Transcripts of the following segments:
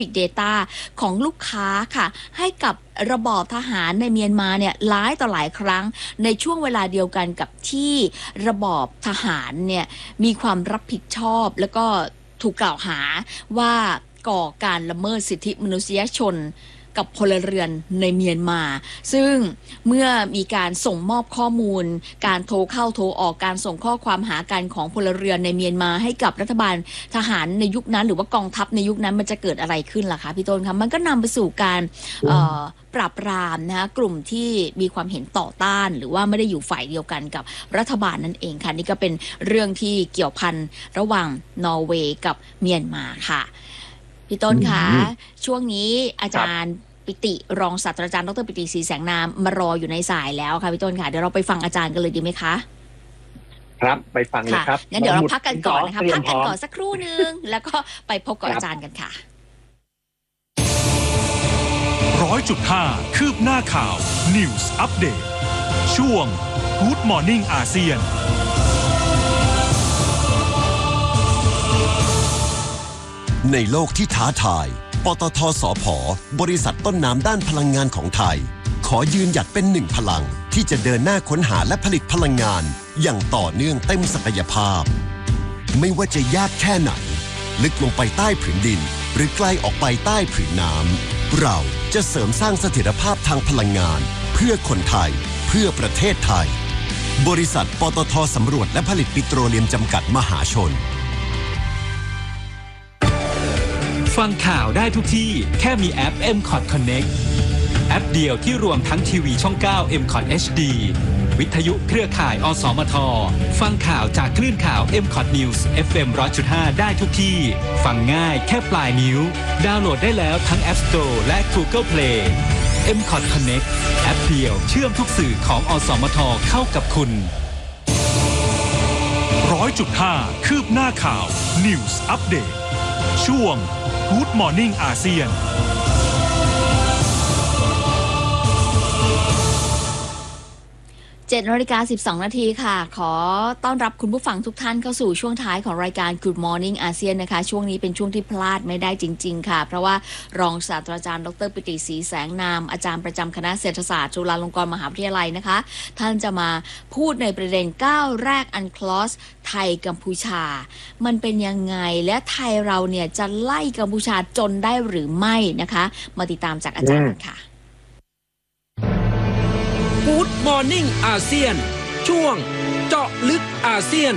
Big Data ของลูกค้าค่ะให้กับระบอบทหารในเมียนมาเนี่ยหลายต่อหลายครั้งในช่วงเวลาเดียวกันกับที่ระบอบทหารเนี่ยมีความรับผิดชอบแล้วก็ถูกกล่าวหาว่าก่อการละเมิดสิทธิมนุษยชนกับพลเรือนในเมียนมาซึ่งเมื่อมีการส่งมอบข้อมูลการโทรเข้าโทรออกการส่งข้อความหากันของพลเรือนในเมียนมาให้กับรัฐบาลทหารในยุคนั้นหรือว่ากองทัพในยุคนั้นมันจะเกิดอะไรขึ้นล่ะคะพี่ต้นคะมันก็นำไปสู่การปราบปรามนะคะกลุ่มที่มีความเห็นต่อต้านหรือว่าไม่ได้อยู่ฝ่ายเดียวกันกับรัฐบาลนั่นเองค่ะนี่ก็เป็นเรื่องที่เกี่ยวพันระหว่างนอร์เวย์กับเมียนมาค่ะพี่ต้นคะช่วงนี้อาจารย์ปิติรองศาสตราจารย์ดร.ปิติศรีแสงนามมารออยู่ในสายแล้วค่ะพี่ต้นค่ะเดี๋ยวเราไปฟังอาจารย์กันเลยดีไหมคะครับไปฟังเลยครับงั้นเดี๋ยวเราพักกันก่อนนะคะพักกันก่อนสักครู่นึงแล้วก็ไปพบกับอาจารย์กันค่ะ 100.5 คืบหน้าข่าว News Update ช่วง Good Morning อาเซียนในโลกที่ท้าทายปตท.สผ.บริษัทต้นน้ำด้านพลังงานของไทยขอยืนหยัดเป็นหนึ่งพลังที่จะเดินหน้าค้นหาและผลิตพลังงานอย่างต่อเนื่องเต็มศักยภาพไม่ว่าจะยากแค่ไหนลึกลงไปใต้ผืนดินหรือไกลออกไปใต้ผืนน้ำเราจะเสริมสร้างเสถียรภาพทางพลังงานเพื่อคนไทยเพื่อประเทศไทยบริษัทปตท.สำรวจและผลิตปิโตรเลียมจำกัดมหาชนฟังข่าวได้ทุกที่แค่มีแอป MCOT Connect แอปเดียวที่รวมทั้งทีวีช่อง 9 MCOT HD วิทยุเครือข่ายอสมทฟังข่าวจากคลื่นข่าว MCOT News FM 100.5 ได้ทุกที่ฟังง่ายแค่ปลายนิ้วดาวน์โหลดได้แล้วทั้ง App Store และ Google Play MCOT Connect แอปเดียวเชื่อมทุกสื่อของอสมทเข้ากับคุณ 100.5 คืบหน้าข่าว News Update ช่วง Good Morning อาเซียน 7:12 นาทีค่ะขอต้อนรับคุณผู้ฟังทุกท่านเข้าสู่ช่วงท้ายของรายการ Good Morning อาเซียนนะคะช่วงนี้เป็นช่วงที่พลาดไม่ได้จริงๆค่ะเพราะว่ารองศาสตราจารย์ดร.ปิติศรีแสงนามอาจารย์ประจำคณะเศรษฐศาสตร์จุฬาลงกรณ์มหาวิทยาลัยนะคะท่านจะมาพูดในประเด็นก้าวแรก UNCLOS ไทยกัมพูชามันเป็นยังไงและไทยเราเนี่ยจะไล่กัมพูชาจนได้หรือไม่นะคะมาติดตามจากอาจารย์ค่ะ Good Morning อาเซียนช่วงเจาะลึกอาเซียน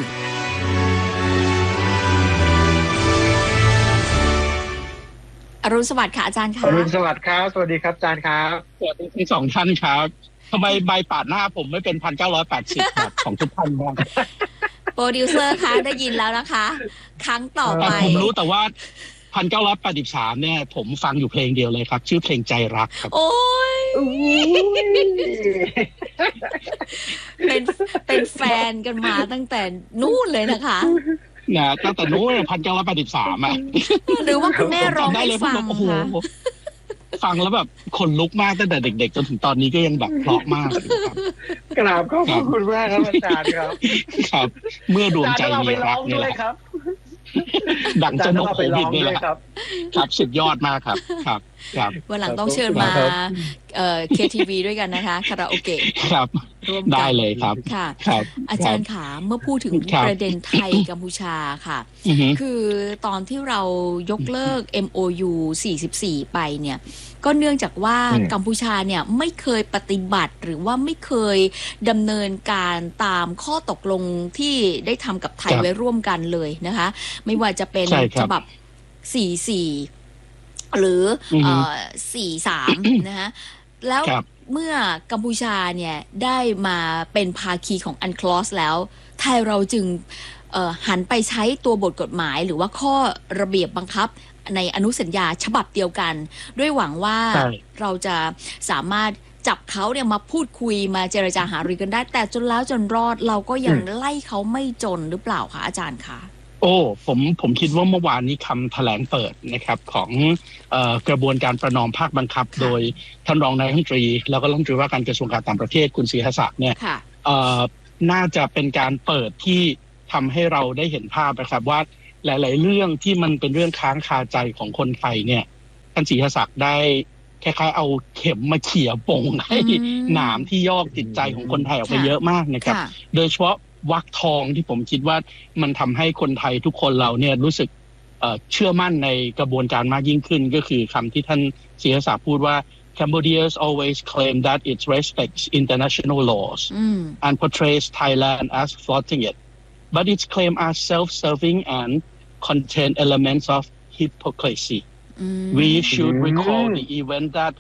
อรุณสวัสดิ์ค่ะอาจารย์ค่ะอรุณสวัสดิ์ครับสวัสดีครับอาจารย์ครับสวัสดีทั้งสองท่านครับทำไมใบปาดหน้าผมไม่เป็น 1,980 แบบของทุกท่านบ้างโปรดิวเซอร์คะได้ยินแล้วนะคะครั้งต่อไปผมรู้แต่ว่า 1,983 เนี่ยผมฟังอยู่เพลงเดียวเลยครับชื่อเพลงใจรักครับโอ้ยเป็นแฟนกันมาตั้งแต่นู่นเลยนะคะนะตั้งแต่นู้น 1,983 อ่ะหรือว่าคุณแม่ร้องให้ฟังคะฟังแล้วแบบขนลุกมากตั้งแต่เด็กๆจนถึงตอนนี้ก็ยังแบบเพราะมากกราบขอบคุณมากครับอาจารย์ครับครับเมื่อดวงใจมีรักนี่แหละดังจนนกโควิดนี่แหละครับสุดยอดมากครับครับวันหลังต้องเชิญมาKTV ด้วยกันนะคะคาราโอเกะครับได้เลยครับค่ะอาจารย์ขาเมื่อพูดถึงประเด็นไทยกัมพูชาค่ะคือตอนที่เรายกเลิก MOU 44 ไปเนี่ยก็เนื่องจากว่ากัมพูชาเนี่ยไม่เคยปฏิบัติหรือว่าไม่เคยดำเนินการตามข้อตกลงที่ได้ทำกับไทยไว้ร่วมกันเลยนะคะไม่ว่าจะเป็นฉบับ44หรือ43นะคะแล้วเมื่อกัมพูชาเนี่ยได้มาเป็นภาคีของ UNCLOS แล้วไทยเราจึงหันไปใช้ตัวบทกฎหมายหรือว่าข้อระเบียบบังคับในอนุสัญญาฉบับเดียวกันด้วยหวังว่าเราจะสามารถจับเขาเนี่ยมาพูดคุยมาเจรจาหารือกันได้แต่จนแล้วจนรอดเราก็ยังไล่เขาไม่จนหรือเปล่าคะอาจารย์คะโอ้ผมคิดว่าเมื่อวานนี้คำแถลงเปิดนะครับของกระบวนการประนอมภาคบังคับโดยท่านรองนายกรัฐมนตรีแล้วก็รัฐมนตรีว่าการกระทรวงการต่างประเทศคุณศรีหศักดิ์เนี่ยน่าจะเป็นการเปิดที่ทำให้เราได้เห็นภาพนะครับว่าหลายๆเรื่องที่มันเป็นเรื่องค้างคาใจของคนไทยเนี่ยท่านศรีหศักดิ์ได้คล้ายๆเอาเข็มมาเขี่ยปงให้หนามที่ยอกจิตใจของคนไทยออกไปเยอะมากนะครับโดยเฉพาะวรรคทองที่ผมคิดว่ามันทำให้คนไทยทุกคนเราเนี่ยรู้สึกเชื่อมั่นในกระบวนการมากยิ่งขึ้นก็คือคำที่ท่านศรีหศักดิ์พูดว่า Cambodia always claim that it respects international laws and portrays Thailand as flaunting it, but its claims are self-serving and contain elements of hypocrisy. We should recall the event that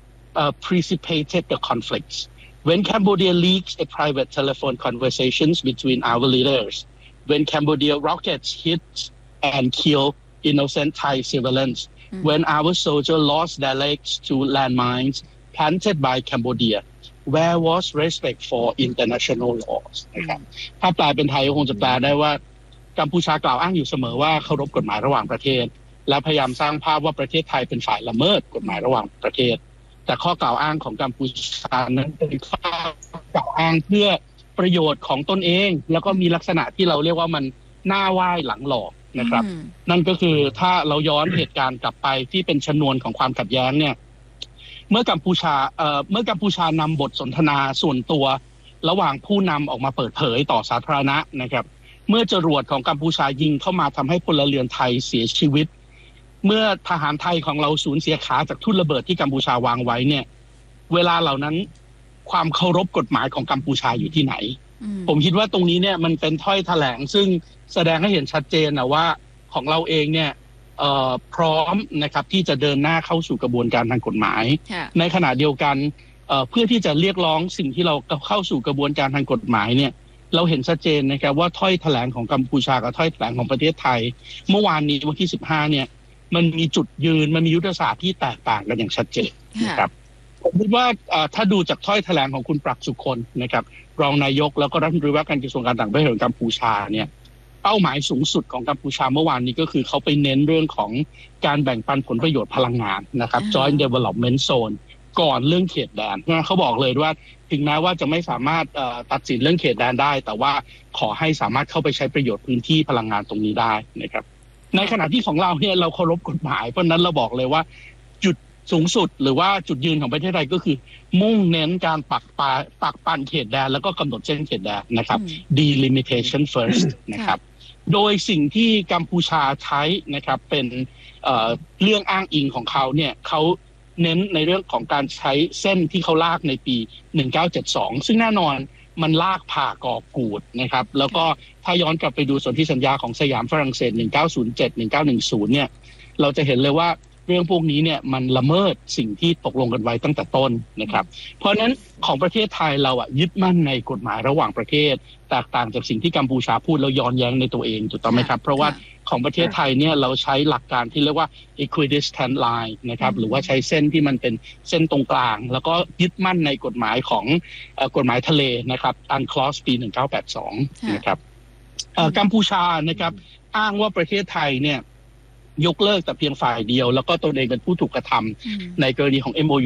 precipitated the conflicts. When Cambodia leaks a private telephone conversations between our leaders, when Cambodia rockets hit and kill innocent Thai civilians, when our soldiers lost their legs to landmines planted by Cambodia, where was respect for international laws? นะครับถ้าแปลเป็นไทยคงจะแปลได้ว่ากัมพูชากล่าวอ้างอยู่เสมอว่าเคารพกฎหมายระหว่างประเทศและพยายามสร้างภาพว่าประเทศไทยเป็นฝ่ายละเมิดกฎหมายระหว่างประเทศแต่ข้อกล่าวอ้างของกัมพูชานั้นเป็นข้อกล่าวอ้างเพื่อประโยชน์ของตนเองแล้วก็มีลักษณะที่เราเรียกว่ามันหน้าไหว้หลังหลอกนะครับนั่นก็คือถ้าเราย้อนเหตุการณ์กลับไปที่เป็นชนวนของความขัดแย้งเนี่ยเมื่อกัมพูชานำบทสนทนาส่วนตัวระหว่างผู้นำออกมาเปิดเผยต่อสาธารณะนะครับเมื่อจรวดของกัมพูชายิงเข้ามาทำให้พลเรือนไทยเสียชีวิตเมื่อทหารไทยของเราสูญเสียขาจากทุ่นระเบิดที่กัมพูชาวางไว้เนี่ยเวลาเหล่านั้นความเคารพกฎหมายของกัมพูชาอยู่ที่ไหนผมคิดว่าตรงนี้เนี่ยมันเป็นถ้อยแถลงซึ่งแสดงให้เห็นชัดเจนนะว่าของเราเองเนี่ยพร้อมนะครับที่จะเดินหน้าเข้าสู่กระบวนการทางกฎหมายในขณะเดียวกันเพื่อที่จะเรียกร้องสิ่งที่เราเข้าสู่กระบวนการทางกฎหมายเนี่ยเราเห็นชัดเจนนะครับว่าถ้อยแถลงของกัมพูชากับถ้อยแถลงของประเทศไทยเมื่อวานนี้วันที่15เนี่ยมันมีจุดยืนมันมียุทธศาสตร์ที่แตกต่างกันอย่างชัดเจนนะครับผมคิดว่าถ้าดูจากถ้อยแถลงของคุณปรักษ์สุคนนะครับรองนายกแล้วก็รัฐมนตรีว่าการกระทรวงการต่างประเทศของกัมพูชาเนี่ยเป้าหมายสูงสุดของกัมพูชาเมื่อวานนี้ก็คือเขาไปเน้นเรื่องของการแบ่งปันผลประโยชน์พลังงานนะครับ Joint Development Zone ก่อนเรื่องเขตแดนเขาบอกเลยว่าถึงแม้ว่าจะไม่สามารถตัดสินเรื่องเขตแดนได้แต่ว่าขอให้สามารถเข้าไปใช้ประโยชน์พื้นที่พลังงานตรงนี้ได้นะครับในขณะที่ของเราเนี่ยเราเคารพกฎหมายเพราะนั้นเราบอกเลยว่าจุดสูงสุดหรือว่าจุดยืนของประเทศไทยก็คือมุ่งเน้นการปักปันเขตแดนแล้วก็กำหนดเส้นเขตแดนนะครับ delimitation first นะครับโดยสิ่งที่กัมพูชาใช้นะครับเป็นเรื่องอ้างอิงของเขาเนี่ยเขาเน้นในเรื่องของการใช้เส้นที่เขาลากในปี1972ซึ่งแน่นอนมันลากผ่ากอบกูดนะครับแล้วก็ถ้าย้อนกลับไปดูสนธิสัญญาของสยามฝรั่งเศส1907 1910เนี่ยเราจะเห็นเลยว่าเรื่องพวกนี้เนี่ยมันละเมิดสิ่งที่ตกลงกันไว้ตั้งแต่ต้นนะครับเพราะฉะนั้นของประเทศไทยเรายึดมั่นในกฎหมายระหว่างประเทศแตกต่างจากสิ่งที่กัมพูชาพูดแล้วย้อนแย้งในตัวเองถูกต้องไหมครับเพราะว่าของประเทศไทยเนี่ยเราใช้หลักการที่เรียกว่า equidistant line นะครับหรือว่าใช้เส้นที่มันเป็นเส้นตรงกลางแล้วก็ยึดมั่นในกฎหมายของกฎหมายทะเลนะครับ UNCLOS ปี1982นะครับกัมพูชานะครับอ้างว่าประเทศไทยเนี่ยยกเลิกแต่เพียงฝ่ายเดียวแล้วก็ตนเองเป็นผู้ถูกกระทำในกรณีของ MOU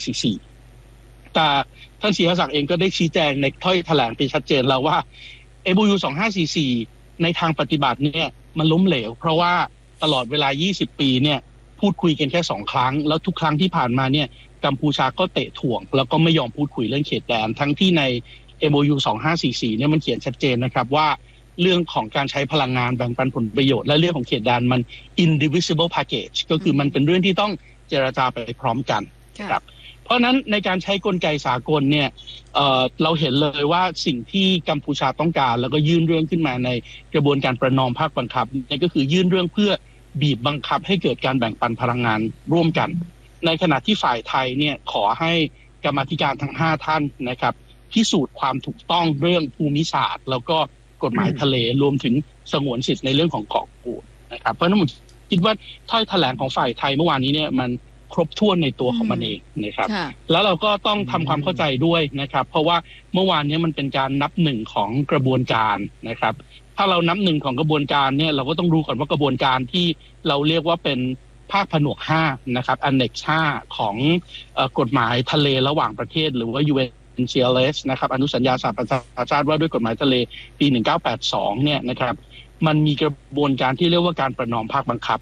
2544แต่ท่านศรีหศักดิ์เองก็ได้ชี้แจงในถ้อยแถลงไปชัดเจนแล้วว่า MOU 2544ในทางปฏิบัติเนี่ยมันล้มเหลวเพราะว่าตลอดเวลา20ปีเนี่ยพูดคุยกันแค่2ครั้งแล้วทุกครั้งที่ผ่านมาเนี่ยกัมพูชาก็เตะถ่วงแล้วก็ไม่ยอมพูดคุยเรื่องเขตแดนทั้งที่ใน MOU 2544เนี่ยมันเขียนชัดเจนนะครับว่าเรื่องของการใช้พลังงานแบ่งปันผลประโยชน์และเรื่องของเขตแดนมัน indivisible package ก็คือมันเป็นเรื่องที่ต้องเจรจาไปพร้อมกันครับเพราะนั้นในการใช้กลไกสากลเนี่ยเราเห็นเลยว่าสิ่งที่กัมพูชาต้องการแล้วก็ยื่นเรื่องขึ้นมาในกระบวนการประนอมภาคบังคับนี่ก็คือยื่นเรื่องเพื่อบีบบังคับให้เกิดการแบ่งปันพลังงานร่วมกันในขณะที่ฝ่ายไทยเนี่ยขอให้กรรมาธิการทั้ง5ท่านนะครับพิสูจน์ความถูกต้องเรื่องภูมิศาสตร์แล้วก็กฎหมายทะเลรวมถึงสงวนสิทธิ์ในเรื่องของเกาะกูดนะครับเพราะฉะนั้นผมคิดว่าถ้อยแถลงของฝ่ายไทยเมื่อวานนี้เนี่ยมันครบถ้วนในตัวของมันเองนะครับแล้วเราก็ต้องทำความเข้าใจด้วยนะครับเพราะว่าเมื่อวานนี้มันเป็นการนับหนึ่งของกระบวนการนะครับถ้าเรานับหนึ่งของกระบวนการเนี่ยเราก็ต้องรู้ก่อนว่ากระบวนการที่เราเรียกว่าเป็นภาคผนวก5นะครับ Annex 5ของกฎหมายทะเลระหว่างประเทศหรือว่า UNCLOS นะครับอนุสัญญาสหประชาชาติว่าด้วยกฎหมายทะเลปี1982เนี่ยนะครับมันมีกระบวนการที่เรียกว่าการประนอมภาคบังคับ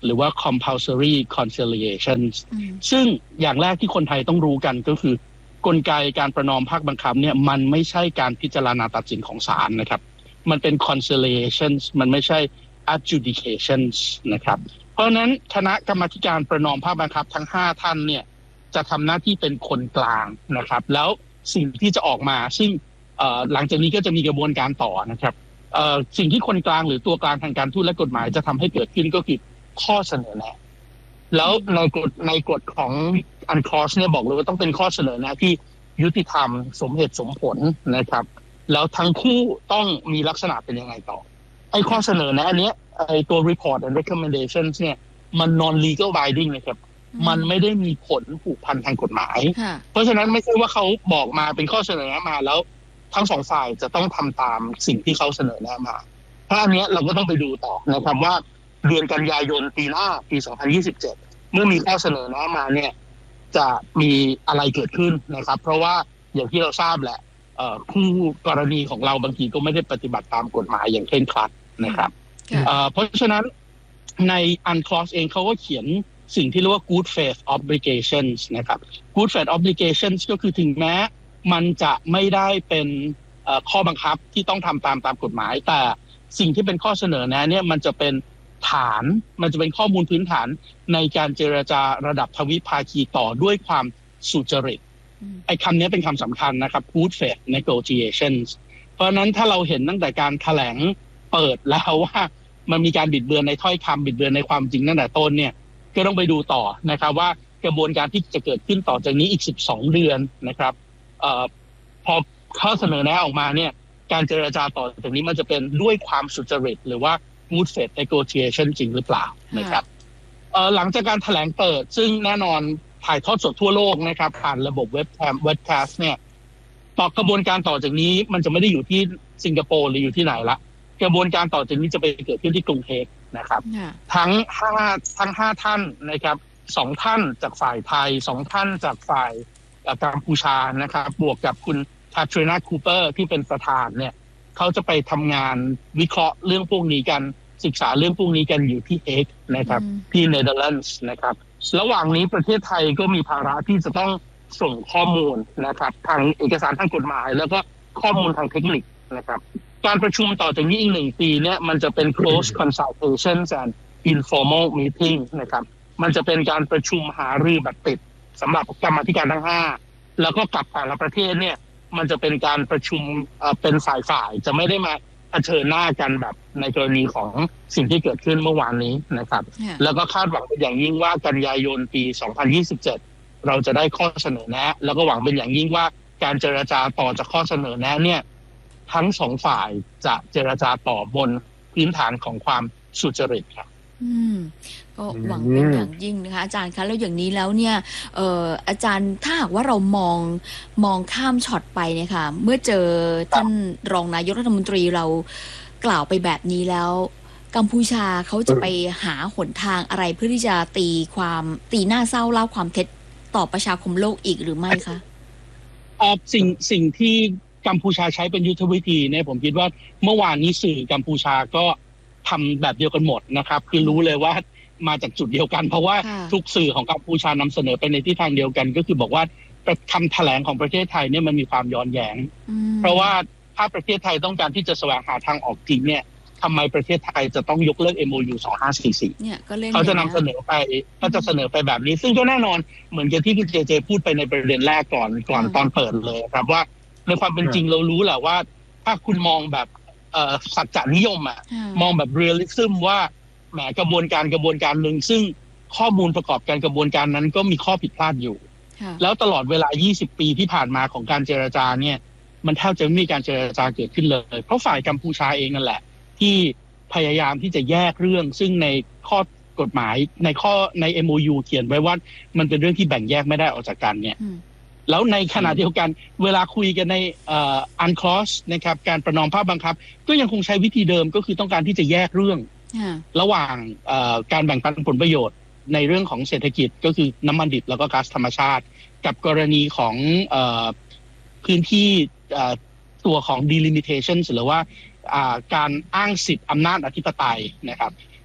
หรือว่า compulsory conciliations ซึ่งอย่างแรกที่คนไทยต้องรู้กันก็คือกลไกการประนอมภาคบังคับเนี่ยมันไม่ใช่การพิจารณาตัดสินของศาลนะครับมันเป็น conciliations มันไม่ใช่ adjudications นะครับเพราะฉะนั้นคณะกรรมาธิการประนอมภาคบังคับทั้ง5ท่านเนี่ยจะทำหน้าที่เป็นคนกลางนะครับแล้วสิ่งที่จะออกมาซึ่งหลังจากนี้ก็จะมีกระบวนการต่อนะครับสิ่งที่คนกลางหรือตัวกลางทางการทูตและกฎหมายจะทำให้เกิดขึ้นก็คือข้อเสนอแนะแล้วในกฎของUNCLOS เนี่ยบอกเลยว่าต้องเป็นข้อเสนอแนะที่ยุติธรรมสมเหตุสมผลนะครับแล้วทั้งคู่ต้องมีลักษณะเป็นยังไงต่อไอ้ข้อเสนอแนะอันเนี้ยไอ้ตัว report and recommendations เนี่ยมัน non legal binding นะครับมันไม่ได้มีผลผูกพันทางกฎหมายเพราะฉะนั้นไม่ใช่ว่าเขาบอกมาเป็นข้อเสนอแนะมาแล้วทั้งสองฝ่ายจะต้องทำตามสิ่งที่เขาเสนอแนะมาเพราะอันนี้เราก็ต้องไปดูต่อนะครับว่าเดือนกันยายนปีหน้าปี 2027 เมื่อมีข้อเสนอแนะมาเนี่ยจะมีอะไรเกิดขึ้นนะครับเพราะว่าอย่างที่เราทราบแหละคู่กรณีของเราบางทีก็ไม่ได้ปฏิบัติตามกฎหมายอย่างเคร่งครัดนะครับเพราะฉะนั้นใน UNCLOS เองเขาก็เขียนสิ่งที่เรียกว่า good faith obligations นะครับ good faith obligations ก็คือถึงแม้มันจะไม่ได้เป็นข้อบังคับที่ต้องทำตามกฎหมายแต่สิ่งที่เป็นข้อเสนอแนะเนี่ยมันจะเป็นฐานมันจะเป็นข้อมูลพื้นฐานในการเจรจาระดับทวิภาคีต่อด้วยความสุจริตไอ้คำนี้เป็นคำสำคัญนะครับ good faith negotiations เพราะนั้นถ้าเราเห็นตั้งแต่การแถลงเปิดแล้วว่ามันมีการบิดเบือนในถ้อยคำบิดเบือนในความจริงตั้งแต่ต้นเนี่ยก็ต้องไปดูต่อนะครับว่ากระบวนการที่จะเกิดขึ้นต่อจากนี้อีก12เดือนนะครับพอข้อเสนอแนะออกมาเนี่ยการเจรจาต่อจากนี้มันจะเป็นด้วยความสุจริตหรือว่า good faith negotiation จริงหรือเปล่านะครับหลังจากการแถลงเปิดซึ่งแน่นอนถ่ายทอดสดทั่วโลกนะครับผ่านระบบเว็บแคสต์เนี่ยต่อกระบวนการต่อจากนี้มันจะไม่ได้อยู่ที่สิงคโปร์หรืออยู่ที่ไหนละกระบวนการต่อจากนี้จะไปเกิดขึ้นที่กรุงเทพนะครับทั้ง5ท่านนะครับ2ท่านจากฝ่ายไทย2ท่านจากฝ่ายกัมพูชานะครับบวกกับคุณคาทรีนาคูเปอร์ที่เป็นประธานเนี่ยเขาจะไปทำงานวิเคราะห์เรื่องพวกนี้กันศึกษาเรื่องพวกนี้กันอยู่ที่เฮกนะครับที่เนเธอร์แลนด์นะครับระหว่างนี้ประเทศไทยก็มีภาระที่จะต้องส่งข้อมูลนะครับทางเอกสารทางกฎหมายแล้วก็ข้อมูลทางเทคนิคนะครับการประชุมต่อจากนี้อีก1 ปีเนี่ยมันจะเป็น close consultations and informal meeting นะครับมันจะเป็นการประชุมหารือแบบปิดสำหรับกรรมาธิการทั้ง5แล้วก็กับแต่ละประเทศเนี่ยมันจะเป็นการประชุมเป็นฝ่ายๆจะไม่ได้มาเผชิญหน้ากันแบบในกรณีของสิ่งที่เกิดขึ้นเมื่อวานนี้นะครับแล้วก็คาดหวังเป็นอย่างยิ่งว่ากันยายนปี 2027 เราจะได้ข้อเสนอแนะแล้วก็หวังเป็นอย่างยิ่งว่าการเจรจาต่อจากข้อเสนอแนะเนี่ยทั้ง2ฝ่ายจะเจรจาต่อบนพื้นฐานของความสุจริตครับก็หวังเป็นอย่างยิ่งนะคะอาจารย์คะแล้วอย่างนี้แล้วเนี่ยอาจารย์ถ้าหากว่าเรามองข้ามช็อตไปเนี่ยค่ะเมื่อเจอท่านรองนายกรัฐมนตรีเรากล่าวไปแบบนี้แล้วกัมพูชาเขาจะไปหาหนทางอะไรเพื่อที่จะตีหน้าเศร้าเล่าความเท็จต่อประชาคมโลกอีกหรือไม่คะสิ่งที่กัมพูชาใช้เป็นยุทธวิธีเนี่ยผมคิดว่าเมื่อวานนี้สื่อกัมพูชาก็ทำแบบเดียวกันหมดนะครับคือรู้เลยว่ามาจากจุดเดียวกันเพราะว่าทุกสื่อของกัมพูชานำเสนอไปในทิศทางเดียวกันก็คือบอกว่าคำแถลงของประเทศไทยเนี่ยมันมีความย้อนแย้งเพราะว่าถ้าประเทศไทยต้องการที่จะแสวงหาทางออกจริงเนี่ยทำไมประเทศไทยจะต้องยกเลิก MOU 2544 เนี่ยเขาจะนำเสนอไปแบบนี้ซึ่งก็แน่นอนเหมือนกับที่คุณเจพูดไปในประเด็นแรกก่อนตอนเปิดเลยครับว่าในความเป็นจริงเรารู้แหละว่าถ้าคุณมองแบบสัจจนิยมมองแบบเรียลลิซึมว่าแหมกระบวนการหนึ่งซึ่งข้อมูลประกอบการกระบวนการนั้นก็มีข้อผิดพลาดอยู่แล้วตลอดเวลา20 ปีที่ผ่านมาของการเจรจาเนี่ยมันแทบจะไม่มีการเจรจาเกิดขึ้นเลยเพราะฝ่ายกัมพูชาเองนั่นแหละที่พยายามที่จะแยกเรื่องซึ่งในข้อกฎหมายใน MOU เขียนไว้ว่ามันเป็นเรื่องที่แบ่งแยกไม่ได้ออกจากกันเนี่ยแล้วในขณะเดียวกันเวลาคุยกันในUNCLOS นะครับการประนอมภาคบังคับก็ยังคงใช้วิธีเดิมก็คือต้องการที่จะแยกเรื่องระหว่างการแบ่งปันผลประโยชน์ในเรื่องของเศรษฐกิจก็คือน้ำมันดิบแล้วก็ก๊าซธรรมชาติกับกรณีของพื้นที่ตัวของ delimitation หรือว่าการอ้างสิทธิอำนาจอธิปไตยนะครับ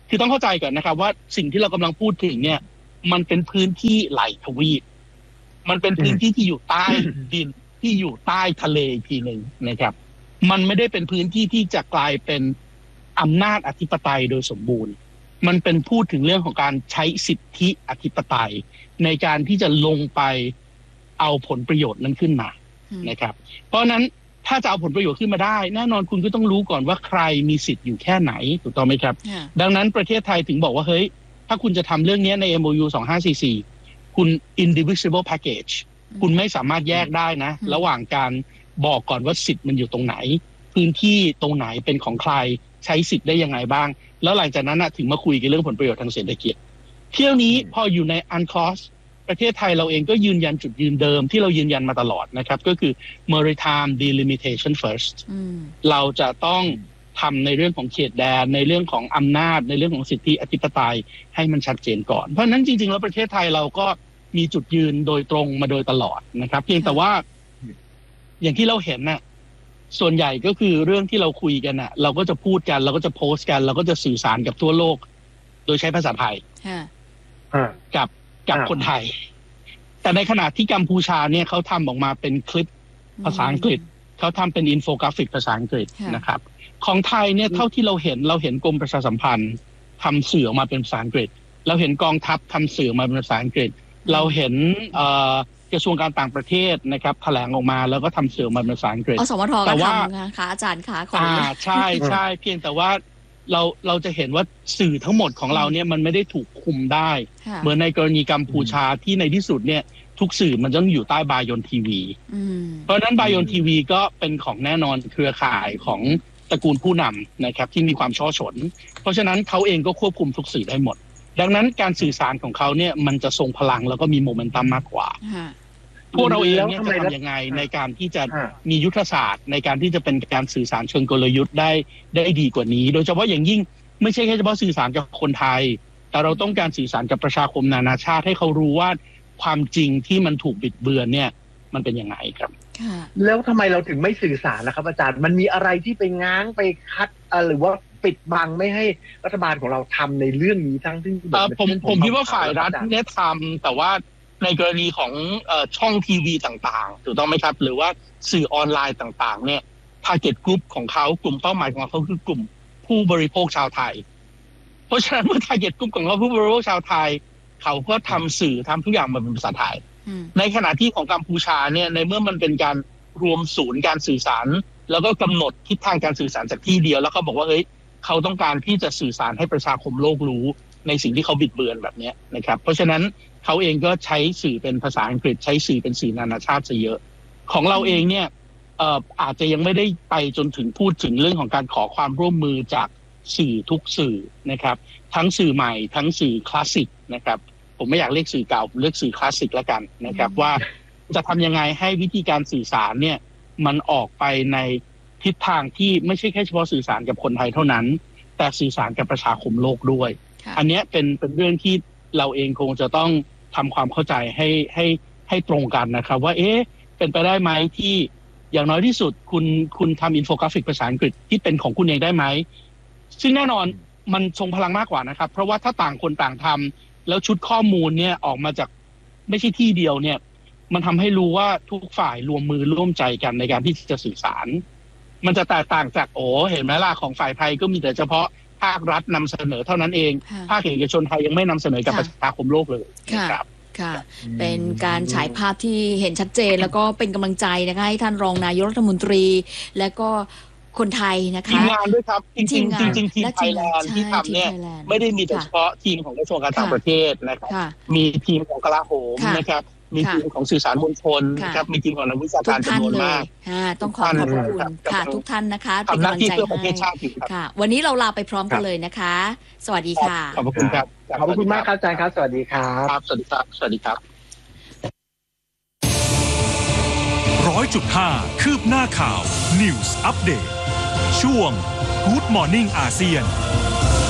คือต้องเข้าใจก่อนนะครับว่าสิ่งที่เรากำลังพูดถึงเนี่ยมันเป็นพื้นที่ไหลทวีปมันเป็นพื้นที่ที่อยู่ใต้ดินที่อยู่ใต้ทะเลอีกทีหนึ่งนะครับมันไม่ได้เป็นพื้นที่ที่จะกลายเป็นอำนาจอธิปไตยโดยสมบูรณ์มันเป็นพูดถึงเรื่องของการใช้สิทธิอธิปไตยในการที่จะลงไปเอาผลประโยชน์นั้นขึ้นมานะครับเพราะนั้นถ้าจะเอาผลประโยชน์ขึ้นมาได้แน่นอนคุณก็ต้องรู้ก่อนว่าใครมีสิทธิ์อยู่แค่ไหนถูกต้องไหมครับดังนั้นประเทศไทยถึงบอกว่าเฮ้ยถ้าคุณจะทำเรื่องนี้ใน MOU 2544คุณ indivisible package คุณไม่สามารถแยกได้นะระหว่างการบอกก่อนว่าสิทธิ์มันอยู่ตรงไหนพื้นที่ตรงไหนเป็นของใครใช้สิทธิ์ได้ยังไงบ้างแล้วหลังจากนั้นถึงมาคุยกันเรื่องผลประโยชน์ทางเศรษฐกิจเที่ยวนี้พออยู่ใน UNCLOS ประเทศไทยเราเองก็ยืนยันจุดยืนเดิมที่เรายืนยันมาตลอดนะครับก็คือ maritime delimitation first เราจะต้องทำในเรื่องของเขตแดนในเรื่องของอำนาจในเรื่องของสิทธิอธิปไตยให้มันชัดเจนก่อนเพราะนั้นจริงๆแล้วประเทศไทยเราก็มีจุดยืนโดยตรงมาโดยตลอดนะครับเพียงแต่ว่าอย่างที่เราเห็นน่ะส่วนใหญ่ก็คือเรื่องที่เราคุยกันน่ะเราก็จะพูดกันเราก็จะโพสต์กันเราก็จะสื่อสารกับทั่วโลกโดยใช้ภาษาไทยกับคนไทยแต่ในขณะที่กัมพูชาเนี่ยเขาทำออกมาเป็นคลิปภาษาอังกฤษเขาทำเป็นอินโฟกราฟิกภาษาอังกฤษนะครับของไทยเนี่ยเท่าที่เราเห็นกรมประชาสัมพันธ์ทำสื่อออกมาเป็นภาษาอังกฤษเราเห็นกองทัพทำสื่อมาเป็นภาษาอังกฤษเราเห็นกระทรวงการต่างประเทศนะครับแถลงออกมาแล้วก็ทำสื่อมาเป็นภาษาอังกฤษอสมทก็ทำนะคะอาจารย์คะขอใช่เพียงแต่ว่าเราจะเห็นว่าสื่อทั้งหมดของเราเนี่ยมันไม่ได้ถูกคุมได้เหมือนในกรณีกัมพูชาที่ในที่สุดเนี่ยทุกสื่อมันต้องอยู่ใต้บายอนทีวีเพราะนั้นบายอนทีวีก็เป็นของแน่นอนเครือข่ายของตระกูลผู้นำนะครับที่มีความช่อฉนเพราะฉะนั้นเขาเองก็ควบคุมทุกสื่อได้หมดดังนั้นการสื่อสารของเขาเนี่ยมันจะทรงพลังแล้วก็มีโมเมนตัมมากกว่าพวกเราเองเนี่ยจะทำยังไงในการที่จะมียุทธศาสตร์ในการที่จะเป็นการสื่อสารเชิงกลยุทธ์ได้ดีกว่านี้โดยเฉพาะอย่างยิ่งไม่ใช่แค่เฉพาะสื่อสารกับคนไทยแต่เราต้องการสื่อสารกับประชาคมนานาชาติให้เขารู้ว่าความจริงที่มันถูกบิดเบือนเนี่ยมันเป็นยังไงครับแล้วทำไมเราถึงไม่สื่อสารนะครับอาจารย์มันมีอะไรที่ไปง้างไปคัดหรือว่าปิดบังไม่ให้รัฐบาลของเราทำในเรื่องนี้ทั้งที่ผมคิดว่าฝ่ายรัฐเนี่ยทำแต่ว่าในกรณีของช่องทีวีต่างๆถูกต้องไหมครับหรือว่าสื่อออนไลน์ต่างๆเนี่ย target group ของเขากลุ่มเป้าหมายของเขาคือกลุ่มผู้บริโภคชาวไทยเพราะฉะนั้นเมื่อ target group ของเขาผู้บริโภคชาวไทยเขาก็ทำสื่อทำทุกอย่างมาเป็นภาษาไทยในขณะที่ของกัมพูชาเนี่ยในเมื่อมันเป็นการรวมศูนย์การสื่อสารแล้วก็กำหนดทิศทางการสื่อสารจากที่เดียวแล้วก็บอกว่าเฮ้ยเขาต้องการที่จะสื่อสารให้ประชาคมโลกรู้ในสิ่งที่เขาบิดเบือนแบบนี้นะครับเพราะฉะนั้นเขาเองก็ใช้สื่อเป็นภาษาอังกฤษใช้สื่อเป็นสื่อนานาชาติซะเยอะของเราเองเนี่ยอาจจะยังไม่ได้ไปจนถึงพูดถึงเรื่องของการขอความร่วมมือจากสื่อทุกสื่อนะครับทั้งสื่อใหม่ทั้งสื่อคลาสสิกนะครับผมไม่อยากเรียกสื่อเก่าผมเรียกสื่อคลาสสิกแล้วกันนะครับว่าจะทำยังไงให้วิธีการสื่อสารเนี่ยมันออกไปในทิศทางที่ไม่ใช่แค่เฉพาะสื่อสารกับคนไทยเท่านั้นแต่สื่อสารกับประชาคมโลกด้วยอันนี้เป็นเรื่องที่เราเองคงจะต้องทำความเข้าใจให้ตรงกันนะครับว่าเป็นไปได้ไหมที่อย่างน้อยที่สุดคุณทำอินโฟกราฟิกภาษาอังกฤษที่เป็นของคุณเองได้ไหมซึ่งแน่นอนมันทรงพลังมากกว่านะครับเพราะว่าถ้าต่างคนต่างทำแล้วชุดข้อมูลเนี่ยออกมาจากไม่ใช่ที่เดียวเนี่ยมันทำให้รู้ว่าทุกฝ่ายรวมมือร่วมใจกันในการที่จะสื่อสารมันจะแตกต่างจากเห็นไหมล่ะของฝ่ายไทยก็มีแต่เฉพาะภาครัฐนำเสนอเท่านั้นเองภาคเอกชนไทยยังไม่นำเสนอกับประชาคมโลกเลยนะครับค่ะเป็นการฉายภาพที่เห็นชัดเจนแล้วก็เป็นกำลังใจนะคะให้ท่านรองนายกรัฐมนตรีและก็คนไทยนะคะทีมงานด้วยครับจริงทีมไทยแลนด์ที่ทำเนี่ยไม่ได้มีแต่เฉพาะทีมของกระทรวงการต่างประเทศนะครับมีทีมของกลาโหมนะครับมีทีมของสื่อสารมวลชนนะครับมีทีมของนักวิชาการจำนวนมากต้องขอบคุณค่ะทุกท่านนะคะเป็นกำลังใจให้ค่ะวันนี้เราลาไปพร้อมกันเลยนะคะสวัสดีค่ะขอบคุณครับขอบคุณมากครับอาจารย์ครับสวัสดีครับสวัสดีครับสวัสดีครับ 100.5 คืบหน้าข่าว News Update ช่วง Good Morning อาเซียน